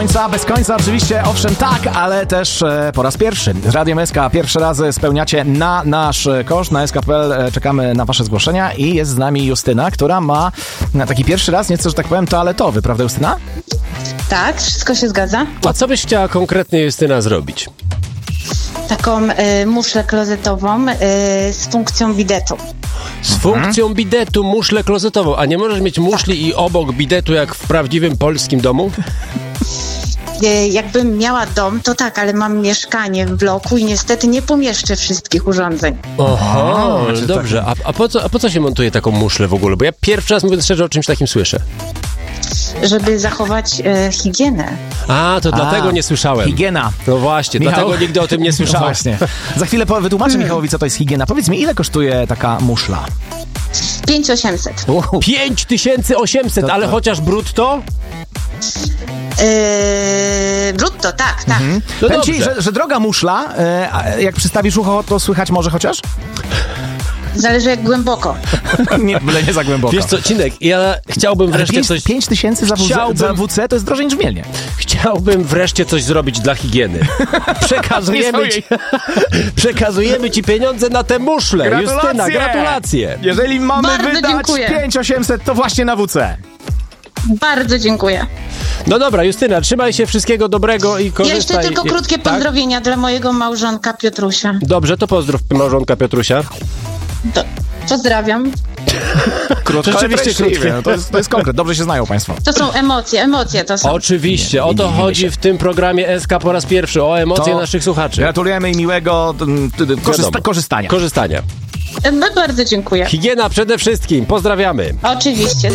Bez końca oczywiście, owszem tak, ale też po raz pierwszy. Z Radiem SK pierwszy raz spełniacie na nasz koszt, na sk.pl czekamy na wasze zgłoszenia i jest z nami Justyna, która ma na taki pierwszy raz, nieco, że tak powiem, toaletowy, prawda Justyna? Tak, wszystko się zgadza. A co byś chciała konkretnie, Justyna, zrobić? Taką muszlę klozetową z funkcją bidetu. Z funkcją bidetu, muszlę klozetową. A nie możesz mieć muszli i obok bidetu jak w prawdziwym polskim domu? Jakbym miała dom, to tak, ale mam mieszkanie w bloku i niestety nie pomieszczę wszystkich urządzeń. Oho, dobrze. A po co się montuje taką muszlę w ogóle? Bo ja pierwszy raz, mówiąc szczerze, o czymś takim słyszę. Żeby zachować higienę. A, to dlatego nie słyszałem. Higiena. No właśnie, Michał? dlatego nigdy o tym nie słyszałem. No właśnie. Za chwilę wytłumaczę Michałowi, co to jest higiena. Powiedz mi, ile kosztuje taka muszla? 5800. 5800, ale chociaż brutto? Brutto, tak. No Powiem ci, dobrze. że droga muszla, jak przystawisz ucho, to słychać może chociaż? Zależy jak głęboko. Nie, byle nie za głęboko. Wiesz co, Cinek, ja chciałbym wreszcie coś... 5 tysięcy za WC to jest drożej niż w Mielnie. Chciałbym wreszcie coś zrobić dla higieny. Przekazujemy ci pieniądze na te muszle. Gratulacje! Justyna, gratulacje. Jeżeli mamy Bardzo wydać dziękuję. 5800, to właśnie na WC. Bardzo dziękuję. No dobra, Justyna, trzymaj się, wszystkiego dobrego i korzystaj. Jeszcze tylko krótkie Tak? pozdrowienia dla mojego małżonka Piotrusia. Dobrze, to pozdrów małżonka Piotrusia. Pozdrawiam. Krótko, Rzeczywiście ale treściwie. krótkie. To jest konkret, dobrze się znają państwo. To są emocje to są. Oczywiście, o to nie chodzi w tym programie SK po raz pierwszy, o emocje To naszych słuchaczy. Gratulujemy i miłego korzystania. Korzystania. Bardzo dziękuję. Higiena przede wszystkim, pozdrawiamy. Oczywiście.